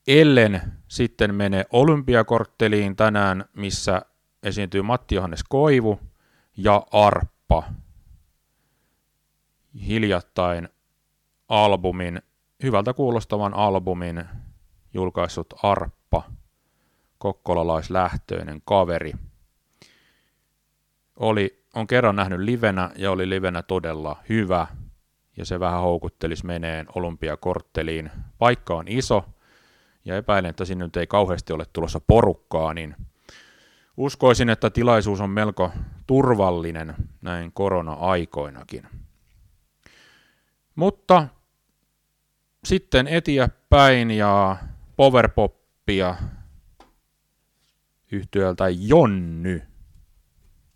ellen sitten mene Olympiakortteliin tänään, missä esiintyy Matti Johannes Koivu ja Arppa. Hiljattain hyvältä kuulostavan albumin julkaissut Arppa, kokkolalaislähtöinen kaveri. On kerran nähnyt livenä ja oli livenä todella hyvä ja se vähän houkuttelisi meneen Olympiakortteliin. Paikka on iso ja epäilen, että sinne nyt ei kauheasti ole tulossa porukkaa, niin uskoisin, että tilaisuus on melko turvallinen näin korona-aikoinakin. Mutta sitten eteenpäin ja powerpoppia yhtyöltä Jonny.